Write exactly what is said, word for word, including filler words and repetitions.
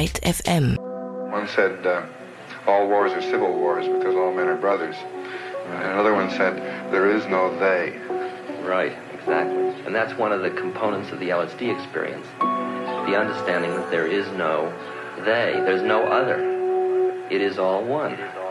Light F M. One said, uh, all wars are civil wars because all men are brothers. And another one said, there is no they. Right, exactly. And that's one of the components of the L S D experience. The understanding that there is no they. There's no other. It is all one.